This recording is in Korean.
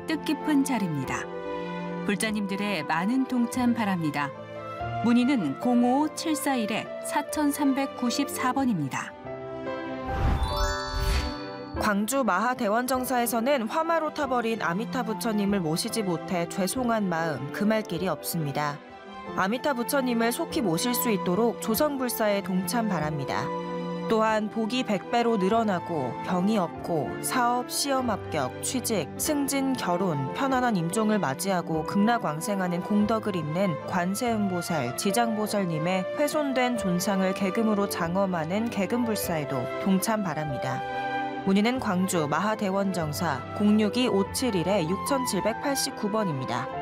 뜻깊은 자리입니다. 불자님들의 많은 동참 바랍니다. 문의는 055-741-4394번입니다. 광주 마하대원정사에서는 화마로 타버린 아미타 부처님을 모시지 못해 죄송한 마음 금할 길이 없습니다. 아미타 부처님을 속히 모실 수 있도록 조성불사에 동참 바랍니다. 또한 복이 100배로 늘어나고 병이 없고 사업, 시험 합격, 취직, 승진, 결혼, 편안한 임종을 맞이하고 극락왕생하는 공덕을 잇는 관세음보살, 지장보살님의 훼손된 존상을 계금으로 장엄하는 계금불사에도 동참 바랍니다. 문의는 광주 마하대원정사 062-571-6789번입니다.